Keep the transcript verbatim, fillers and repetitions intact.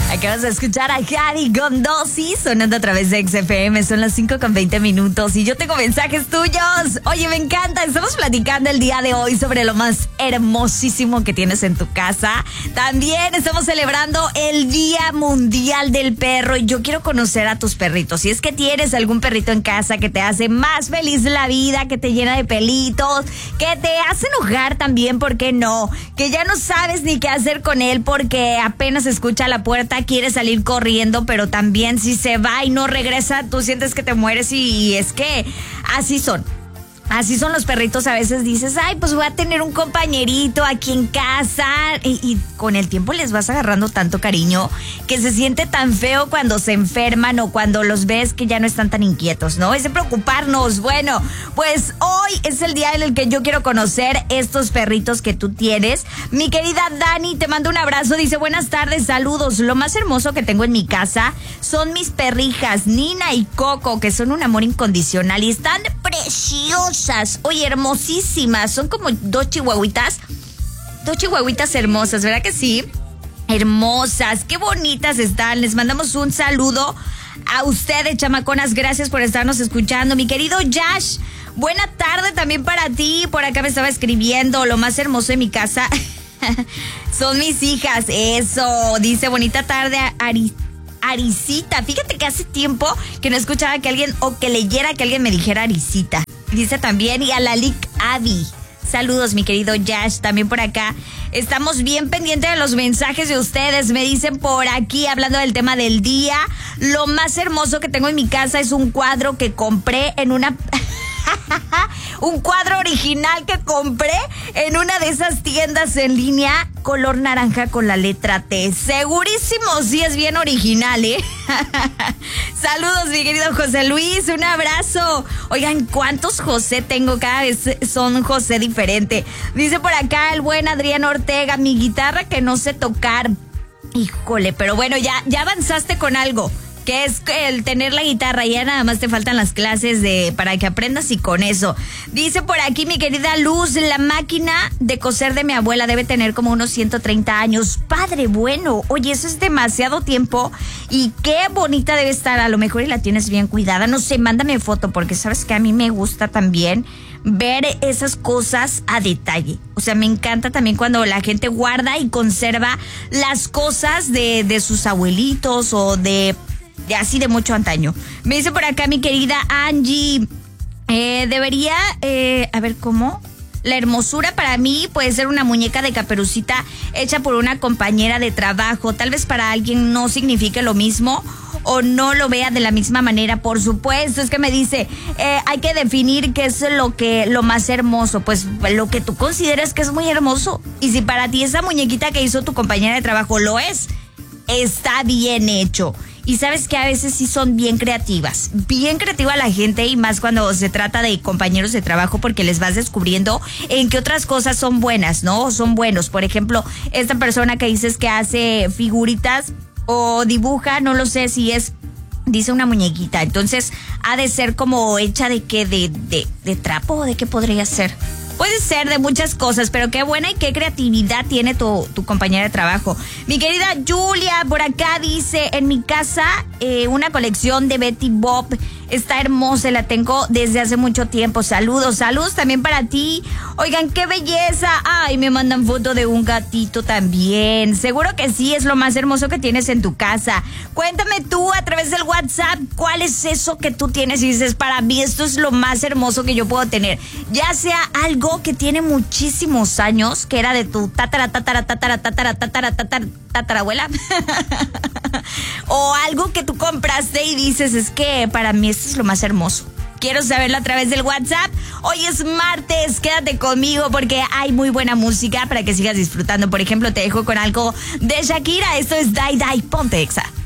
Acabas de escuchar a Harry Gondosi sonando a través de X F M. Son las cinco con veinte minutos y yo tengo mensajes tuyos. Oye, me encanta. Estamos platicando el día de hoy sobre lo más hermosísimo que tienes en tu casa. También estamos celebrando el Día Mundial del Perro y yo quiero conocer a tus perritos. Si es que tienes algún perrito en casa que te hace más feliz la vida, que te llena de pelitos, que te hace enojar también, ¿por qué no? Que ya no sabes ni qué hacer con él porque apenas escucha la puerta, quiere salir corriendo, pero también si se va y no regresa, tú sientes que te mueres y, y es que así son. Así son los perritos, a veces dices, ay, pues voy a tener un compañerito aquí en casa y, y con el tiempo les vas agarrando tanto cariño que se siente tan feo cuando se enferman o cuando los ves que ya no están tan inquietos, ¿no? Es de preocuparnos. Bueno, pues hoy es el día en el que yo quiero conocer estos perritos que tú tienes. Mi querida Dani, te mando un abrazo, dice, buenas tardes, saludos. Lo más hermoso que tengo en mi casa son mis perrijas, Nina y Coco, que son un amor incondicional y están preciosas. Oye, hermosísimas. Son como dos chihuahuitas. Dos chihuahuitas hermosas, ¿verdad que sí? Hermosas, qué bonitas están. Les mandamos un saludo a ustedes, chamaconas. Gracias por estarnos escuchando. Mi querido Josh, buena tarde también para ti. Por acá me estaba escribiendo, lo más hermoso de mi casa son mis hijas. Eso, dice, bonita tarde, Ari. Arisita, fíjate que hace tiempo que no escuchaba que alguien o que leyera que alguien me dijera Arisita. Dice también, y a la Lic Avi. Saludos, mi querido Yash, también por acá. Estamos bien pendientes de los mensajes de ustedes. Me dicen por aquí, hablando del tema del día, lo más hermoso que tengo en mi casa es un cuadro que compré en una... un cuadro original que compré en una de esas tiendas en línea, color naranja con la letra T. Segurísimo, sí es bien original, ¿eh? Saludos, mi querido José Luis, un abrazo. Oigan, ¿cuántos José tengo? Cada vez son José diferente. Dice por acá el buen Adrián Ortega, mi guitarra que no sé tocar. Híjole, pero bueno, ya, ya avanzaste con algo, que es el tener la guitarra, ya nada más te faltan las clases de para que aprendas y con eso. Dice por aquí mi querida Luz, la máquina de coser de mi abuela debe tener como unos ciento treinta años. Padre bueno, oye, eso es demasiado tiempo y qué bonita debe estar, a lo mejor y la tienes bien cuidada. No sé, mándame foto porque sabes que a mí me gusta también ver esas cosas a detalle. O sea, me encanta también cuando la gente guarda y conserva las cosas de, de sus abuelitos o de... de así de mucho antaño. Me dice por acá mi querida Angie, eh, debería, eh, a ver, ¿cómo? La hermosura para mí puede ser una muñeca de Caperucita hecha por una compañera de trabajo. Tal vez para alguien no signifique lo mismo o no lo vea de la misma manera. Por supuesto, es que me dice, eh, hay que definir qué es lo que lo más hermoso. Pues lo que tú consideras que es muy hermoso. Y si para ti esa muñequita que hizo tu compañera de trabajo lo es, está bien hecho. Y sabes que a veces sí son bien creativas, bien creativa la gente y más cuando se trata de compañeros de trabajo porque les vas descubriendo en qué otras cosas son buenas, ¿no? Son buenos. Por ejemplo, esta persona que dices que hace figuritas o dibuja, no lo sé si es, dice una muñequita. Entonces, ha de ser como hecha de qué, de, de, de trapo o de qué podría ser. Puede ser de muchas cosas, pero qué buena y qué creatividad tiene tu, tu compañera de trabajo. Mi querida Julia, por acá dice, en mi casa eh, una colección de Betty Bob está hermosa, la tengo desde hace mucho tiempo. Saludos, saludos también para ti. Oigan, qué belleza. Ay, me mandan foto de un gatito también. Seguro que sí, es lo más hermoso que tienes en tu casa. Cuéntame tú a través del WhatsApp, ¿cuál es eso que tú tienes y dices, para mí esto es lo más hermoso que yo puedo tener? Ya sea algo que tiene muchísimos años, que era de tu tatara, tatara, tatara, tatara, tatara, tatara, tatarabuela, o algo que tú compraste y dices, es que para mí esto es lo más hermoso. Quiero saberlo a través del WhatsApp. Hoy es martes, quédate conmigo porque hay muy buena música para que sigas disfrutando. Por ejemplo, te dejo con algo de Shakira. Esto es Dai Dai, ponte Exa.